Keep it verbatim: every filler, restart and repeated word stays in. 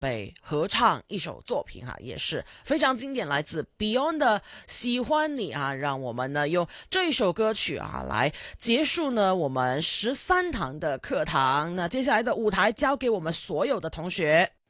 备合唱一首作品哈，也是非常经典，来自 Beyond 的《喜欢你》啊。让我们呢用这一首歌曲啊来结束呢我们十三堂的课堂。那接下来的舞台交给我们所有的同学。